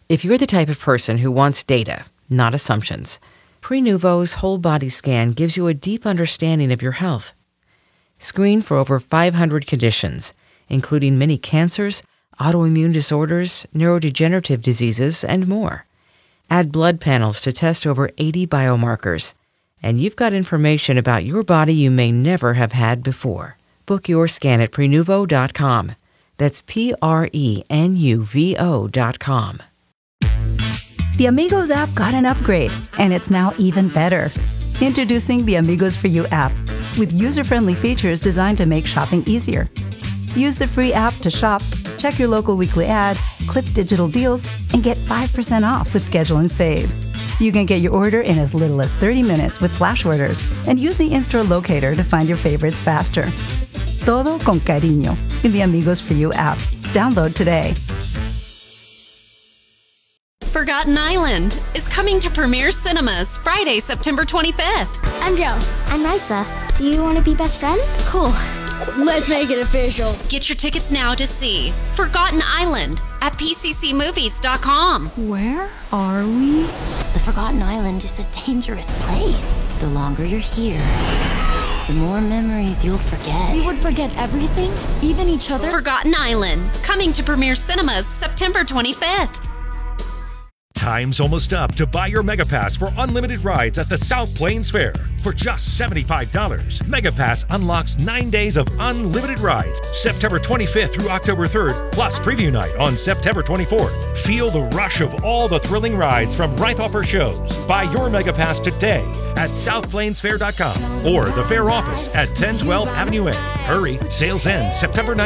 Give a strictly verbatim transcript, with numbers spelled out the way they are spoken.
If you're the type of person who wants data, not assumptions, Prenuvo's whole body scan gives you a deep understanding of your health. Screen for over five hundred conditions, including many cancers, autoimmune disorders, neurodegenerative diseases, and more. Add blood panels to test over eighty biomarkers, and you've got information about your body you may never have had before. Book your scan at Prenuvo dot com. That's P R E N U V O dot com. The Amigos app got an upgrade, and it's now even better. Introducing the Amigos for You app, with user-friendly features designed to make shopping easier. Use the free app to shop, check your local weekly ad, clip digital deals, and get five percent off with Schedule and Save. You can get your order in as little as thirty minutes with flash orders, and use the in-store locator to find your favorites faster. Todo con cariño in the Amigos for You app. Download today. Forgotten Island is coming to Premiere Cinemas Friday, September twenty-fifth. I'm Joe. I'm Risa. Do you want to be best friends? Cool. Let's make it official. Get your tickets now to see Forgotten Island at P C C movies dot com. Where are we? The Forgotten Island is a dangerous place. The longer you're here, the more memories you'll forget. We would forget everything? Even each other? Forgotten Island, coming to Premiere Cinemas September twenty-fifth. Time's almost up to buy your MegaPass for unlimited rides at the South Plains Fair. For just seventy-five dollars, MegaPass unlocks nine days of unlimited rides, September twenty-fifth through October third, plus preview night on September twenty-fourth. Feel the rush of all the thrilling rides from Reithofer shows. Buy your MegaPass today at south plains fair dot com or the fair office at ten twelve Avenue A. Hurry, sales end September nineteenth.